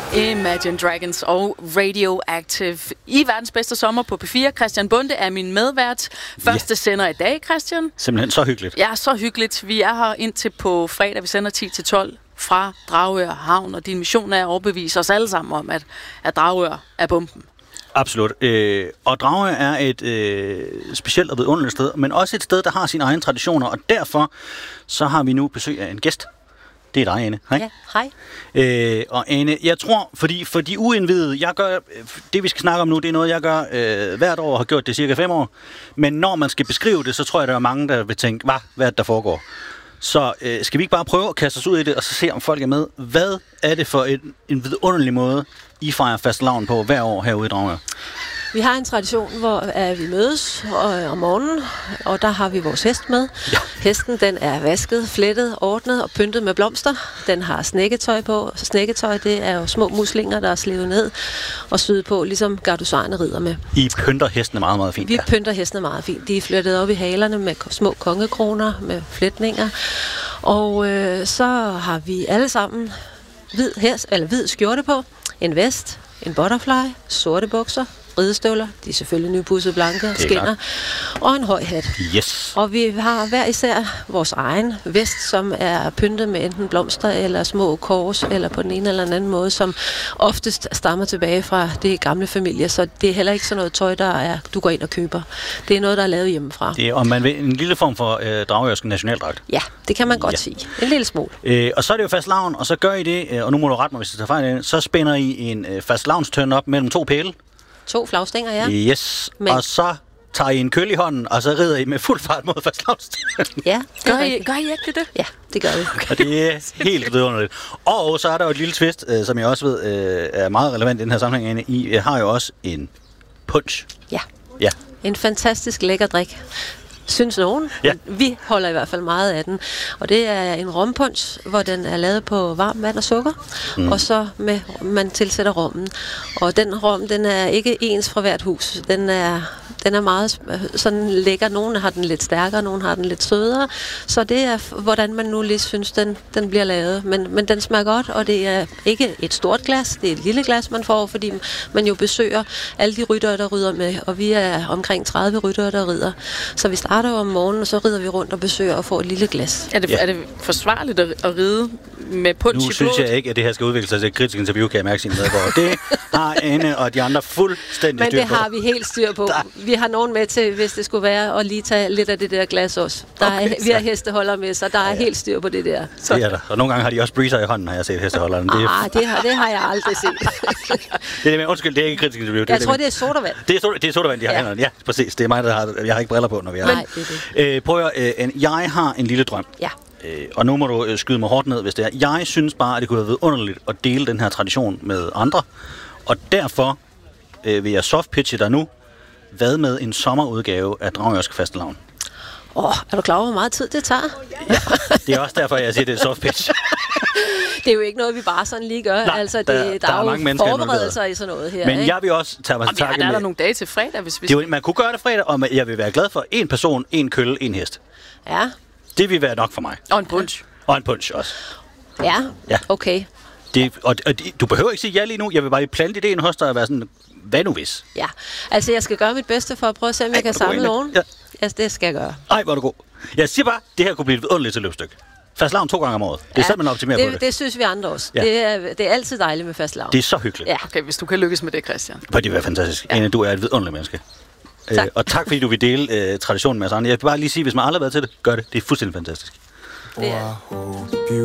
Imagine Dragons og Radioactive i verdens bedste sommer på P4. Christian Bonde er min medvært. Første sender i dag, Christian. Simpelthen så hyggeligt. Ja, så hyggeligt. Vi er her indtil på fredag. Vi sender 10-12 fra Dragør Havn, og din mission er at overbevise os alle sammen om, at Dragør er bomben. Absolut. Og Dragør er et specielt og vidunderligt sted, men også et sted, der har sine egne traditioner, og derfor så har vi nu besøg af en gæst. Det er dig, Ane. Hej. Ja, hej. Og Ane, jeg tror, for de uindvidede, jeg gør, det vi skal snakke om nu, det er noget, jeg gør hvert år og har gjort det cirka 5 år. Men når man skal beskrive det, så tror jeg, der er mange, der vil tænke, hvad er det, der foregår? Så skal vi ikke bare prøve at kaste os ud i det, og så se, om folk er med? Hvad er det for en vidunderlig måde, I fejrer fastelavn på hver år herude i Dragør? Vi har en tradition, hvor vi mødes om morgenen, og der har vi vores hest med. Ja. Hesten, den er vasket, flettet, ordnet og pyntet med blomster. Den har snækketøj på. Snækketøj, det er jo små muslinger, der er slevet ned og syet på, ligesom gardusarerne rider med. I pynter hestene meget, meget fint. Vi pynter hestene meget fint. De er flettet op i halerne med små kongekroner, med fletninger. Og så har vi alle sammen hvid skjorte på, en vest, en butterfly, sorte bukser, ridestøvler, de er selvfølgelig nypudset blanke, skinner, og en høj hat. Yes. Og vi har hver især vores egen vest, som er pyntet med enten blomster eller små kors, eller på den ene eller anden måde, som oftest stammer tilbage fra det gamle familie, så det er heller ikke sådan noget tøj, du går ind og køber. Det er noget, der er lavet hjemmefra. Det er, om man vil, en lille form for dragørsk nationaldragt. Ja, det kan man godt sige. En lille smule. Og så er det jo fastelavn, og så gør I det, og nu må du rette mig, hvis jeg tager fejl af det, så spænder I en fastelavnstønde op mellem 2 pæle. 2 flagstænger, ja. Yes, og så tager I en køl i hånden, og så rider I med fuld fart mod fastelavnstønden. Ja, gør I ikke det? Ja, det gør vi. Okay. Og det er helt vidunderligt. Og så er der jo et lille twist, som jeg også ved er meget relevant i den her sammenhæng. I har jo også en punch. Ja. En fantastisk lækker drik. Synes nogen. Ja. Vi holder i hvert fald meget af den. Og det er en rompunch, hvor den er lavet på varmt vand og sukker. Og så man tilsætter rommen. Og den rom, den er ikke ens fra hvert hus. Den er meget sådan lækker. Nogle har den lidt stærkere, nogle har den lidt sødere. Så det er, hvordan man nu lige synes, den bliver lavet. Men den smager godt, og det er ikke et stort glas. Det er et lille glas, man får, fordi man jo besøger alle de ryttere, der rider med. Og vi er omkring 30 ryttere, der rider. Så vi starter om morgenen, og så rider vi rundt og besøger og får et lille glas. Er det forsvarligt at ride med punch i blodet? Nu synes jeg ikke, at det her skal udvikle sig til et kritisk interview, kan jeg mærke sine medborgere. Det har Anne og de andre fuldstændig styr på. Men det har vi helt styr på. Vi har nogen med til, hvis det skulle være, at lige tage lidt af det der glas også. Vi har hesteholder med, så der er helt styr på det der. Så. Det er der. Og nogle gange har de også breezer i hånden, har jeg set hesteholderen. Det har jeg aldrig set. Undskyld, det er ikke et kritisk interview. Jeg tror, det er sodavand. Det er sodavand, de har hænderne. Ja, præcis. Det er mig, jeg har ikke briller på, når vi er her. Prøv at jeg har en lille drøm. Ja. Og nu må du skyde mig hårdt ned, hvis det er. Jeg synes bare, at det kunne have været underligt at dele den her tradition med andre. Og derfor vil jeg softpitche dig nu. Hvad med en sommerudgave af Dragørsk Fastelavn? Er du klar over, hvor meget tid det tager? Ja, det er også derfor, jeg siger, det er softpitch. Det er jo ikke noget, vi bare sådan lige gør. Nej, altså, der er jo forberedelser i sådan noget her. Men jeg vil også tage mig til takke med... Der er nogle dage til fredag, hvis vi... Man kunne gøre det fredag, og jeg vil være glad for en person, en kølle, en hest. Ja. Det vil være nok for mig. Og en punch. Og en punch også. Ja. Okay. Du behøver ikke sige ja lige nu. Jeg vil bare plante ideen hos dig og være sådan, hvad nu hvis? Ja, altså jeg skal gøre mit bedste for at prøve at se, om jeg kan samle nogen. Ja. Altså, det skal jeg gøre. Ej, hvor er du god. Jeg siger bare, det her kunne blive et underligt til løbstykke. Fastelavn 2 gange om året. Det er sådan, man optimerer på det. Det synes vi andre også. Ja. Det er altid dejligt med fastelavn. Det er så hyggeligt. Ja. Okay, hvis du kan lykkes med det, Christian. Det vil være fantastisk. Ja. Ane, du er et vidunderligt menneske. Tak. Og tak, fordi du vil dele traditionen med os andre. Jeg vil bare lige sige, hvis man aldrig har været til det, gør det. Det er fuldstændig fantastisk. Det er.